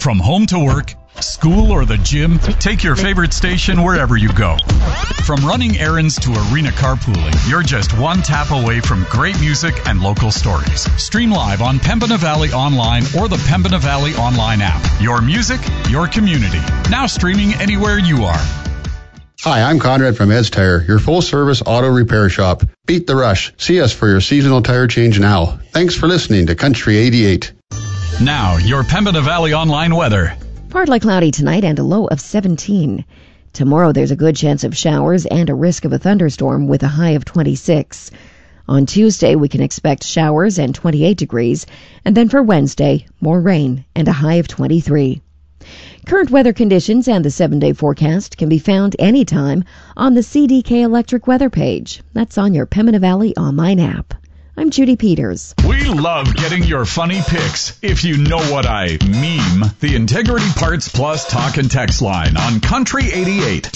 From home to work, school, or the gym, take your favorite station wherever you go. From running errands to arena carpooling, you're just one tap away from great music and local stories. Stream live on Pembina Valley Online or the Pembina Valley Online app. Your music, your community. Now streaming anywhere you are. Hi, I'm Conrad from Ed's Tire, your full-service auto repair shop. Beat the rush. See us for your seasonal tire change now. Thanks for listening to Country 88. Now, your Pembina Valley Online weather. Partly cloudy tonight and a low of 17. Tomorrow there's a good chance of showers and a risk of a thunderstorm with a high of 26. On Tuesday we can expect showers and 28 degrees, and then for Wednesday, more rain and a high of 23. Current weather conditions and the 7-day forecast can be found anytime on the CDK Electric weather page. That's on your Pembina Valley Online app. I'm Judy Peters. We love getting your funny pics. If you know what I meme, the Integrity Parts Plus talk and text line on Country 88.